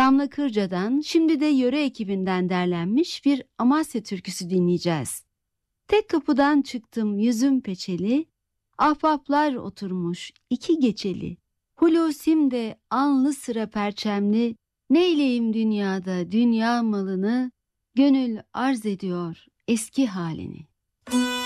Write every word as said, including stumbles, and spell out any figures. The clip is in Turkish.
Damla Kırca'dan, şimdi de yöre ekibinden derlenmiş bir Amasya türküsü dinleyeceğiz. Tek kapıdan çıktım yüzüm peçeli, ahbaplar oturmuş iki geceli. Hulusim de anlı sıra perçemli, neyleyim dünyada dünya malını, gönül arz ediyor eski halini.